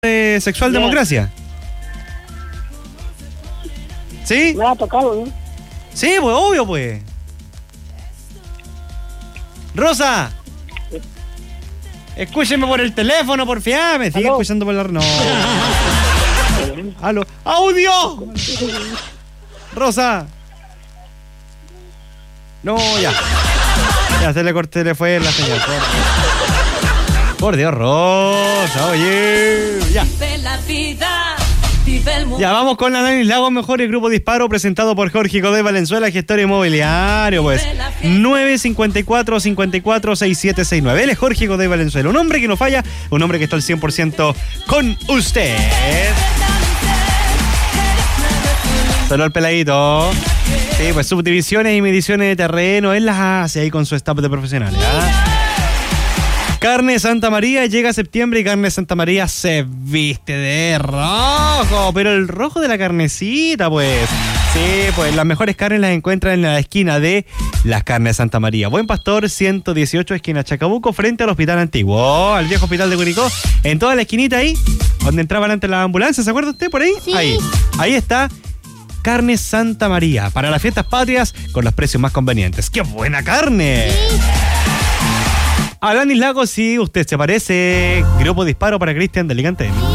Sexual Democracia. ¿Sí? Me ha tocado, ¿no? Sí, pues obvio, pues. Rosa, escúcheme por el teléfono, porfía. Me sigue escuchando por la... No. Aló. ¡Audio! Rosa. No, ya. Ya se le corté, le fue la señal. Por Dios, Rosa, oye. Ya. Ya, vamos con Alanis Lagos, mejor el grupo Disparo, presentado por Jorge Godoy Valenzuela, gestor inmobiliario, pues. 954-54-6769. Él es Jorge Godoy Valenzuela, un hombre que no falla, un hombre que está al 100% con usted. Solo el peladito. Sí, pues subdivisiones y mediciones de terreno, él las hace ahí con su staff de profesionales, ¿ah? Carne Santa María, llega septiembre y Carne Santa María se viste de rojo, pero el rojo de la carnecita, pues. Sí, pues las mejores carnes las encuentran en la esquina de las Carnes Santa María. Buen Pastor 118, esquina Chacabuco, frente al Hospital Antiguo, al viejo hospital de Curicó, en toda la esquinita ahí, donde entraban antes las ambulancias, ¿se acuerda usted por ahí? Sí. Ahí está. Carne Santa María, para las fiestas patrias con los precios más convenientes. ¡Qué buena carne! Sí. Alanis Lagos, sí, usted se parece. Grupo Disparo para Cristian de Alicante.